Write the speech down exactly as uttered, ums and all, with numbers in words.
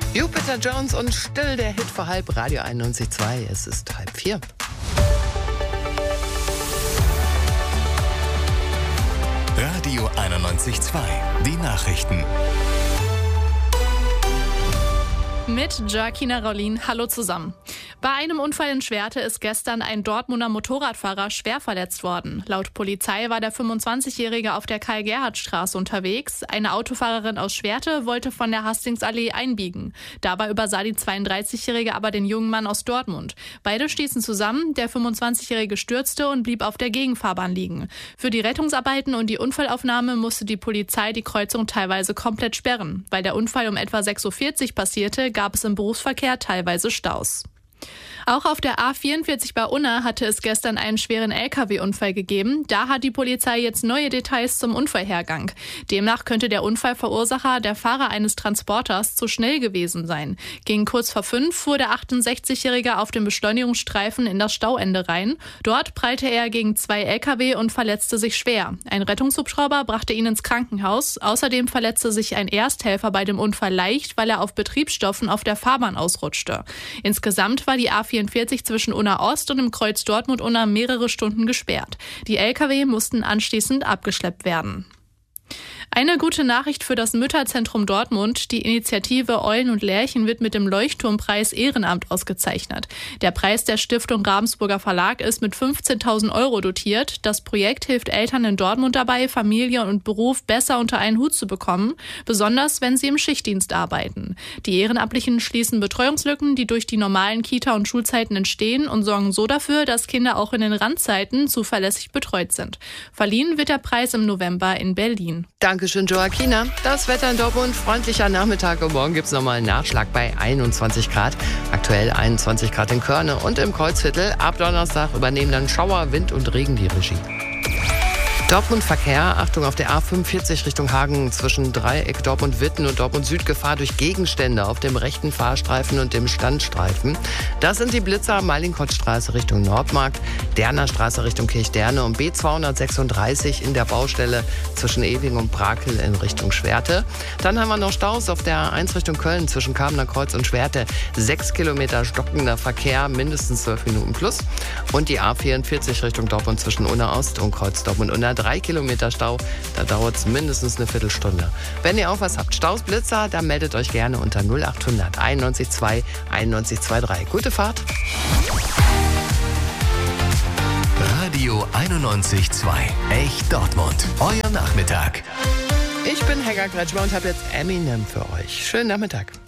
Jupiter Jones und Still, der Hit für halb, Radio einundneunzig Komma zwei. Es ist halb vier. Radio einundneunzig Komma zwei. Die Nachrichten. Mit Joaquina Raulin. Hallo zusammen. Bei einem Unfall in Schwerte ist gestern ein Dortmunder Motorradfahrer schwer verletzt worden. Laut Polizei war der fünfundzwanzigjährige auf der Karl-Gerhardt-Straße unterwegs. Eine Autofahrerin aus Schwerte wollte von der Hastingsallee einbiegen. Dabei übersah die zweiunddreißigjährige aber den jungen Mann aus Dortmund. Beide stießen zusammen, der fünfundzwanzigjährige stürzte und blieb auf der Gegenfahrbahn liegen. Für die Rettungsarbeiten und die Unfallaufnahme musste die Polizei die Kreuzung teilweise komplett sperren. Weil der Unfall um etwa sechs Uhr vierzig passierte, gab es im Berufsverkehr teilweise Staus. Auch auf der A vierundvierzig bei Unna hatte es gestern einen schweren L K W-Unfall gegeben. Da hat die Polizei jetzt neue Details zum Unfallhergang. Demnach könnte der Unfallverursacher der Fahrer eines Transporters zu schnell gewesen sein. Gegen kurz vor fünf fuhr der achtundsechzigjährige auf dem Beschleunigungsstreifen in das Stauende rein. Dort prallte er gegen zwei L K W und verletzte sich schwer. Ein Rettungshubschrauber brachte ihn ins Krankenhaus. Außerdem verletzte sich ein Ersthelfer bei dem Unfall leicht, weil er auf Betriebsstoffen auf der Fahrbahn ausrutschte. Insgesamt war die A vierundvierzig zwischen Unna Ost und dem Kreuz Dortmund-Unna mehrere Stunden gesperrt. Die L K W mussten anschließend abgeschleppt werden. Eine gute Nachricht für das Mütterzentrum Dortmund. Die Initiative Eulen und Lerchen wird mit dem Leuchtturmpreis Ehrenamt ausgezeichnet. Der Preis der Stiftung Ravensburger Verlag ist mit fünfzehntausend Euro dotiert. Das Projekt hilft Eltern in Dortmund dabei, Familie und Beruf besser unter einen Hut zu bekommen, besonders wenn sie im Schichtdienst arbeiten. Die Ehrenamtlichen schließen Betreuungslücken, die durch die normalen Kita- und Schulzeiten entstehen, und sorgen so dafür, dass Kinder auch in den Randzeiten zuverlässig betreut sind. Verliehen wird der Preis im November in Berlin. Dankeschön, Joaquina. Das Wetter in Dortmund, freundlicher Nachmittag und morgen gibt es nochmal einen Nachschlag bei einundzwanzig Grad. Aktuell einundzwanzig Grad in Körne und im Kreuzviertel. Ab Donnerstag übernehmen dann Schauer, Wind und Regen die Regie. Dortmund-Verkehr, Achtung auf der A fünfundvierzig Richtung Hagen zwischen Dreieck Dortmund-Witten und Dortmund-Süd, Gefahr durch Gegenstände auf dem rechten Fahrstreifen und dem Standstreifen. Das sind die Blitzer Mallinckrodtstraße Richtung Nordmarkt, Derner Straße Richtung Kirchderne und B zweihundertsechsunddreißig in der Baustelle zwischen Ewing und Brakel in Richtung Schwerte. Dann haben wir noch Staus auf der A eins Richtung Köln zwischen Kamener Kreuz und Schwerte. Sechs Kilometer stockender Verkehr, mindestens zwölf Minuten plus. Und die A vierundvierzig Richtung Dortmund zwischen Unna Ost und Kreuz Dortmund-Unna. Drei Kilometer Stau, da dauert es mindestens eine Viertelstunde. Wenn ihr auch was habt, Staus, Blitzer, dann meldet euch gerne unter null achthundert einundneunzig zwei einundneunzig zweiunddreißig. Gute Fahrt. Radio einundneunzig Komma zwei. Echt Dortmund. Euer Nachmittag. Ich bin Helga Kretschmer und habe jetzt Eminem für euch. Schönen Nachmittag.